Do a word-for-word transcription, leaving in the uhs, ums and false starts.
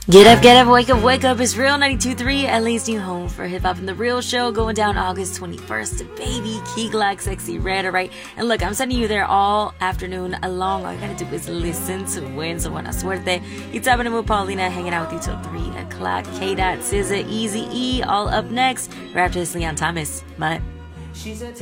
Get up, get up, wake up, wake up. It's Real ninety-two point three, L A's new home for Hip Hop and The Real Show, going down August twenty-first to Baby, Key Glock, Sexy Red, alright? And look, I'm sending you there all afternoon long. All you gotta do is listen to Win, so buena suerte. It's happening with Paulina, hanging out with you till three o'clock. K-Dot, S Z A, Easy E, all up next. Right after this, Leon Thomas. Bye.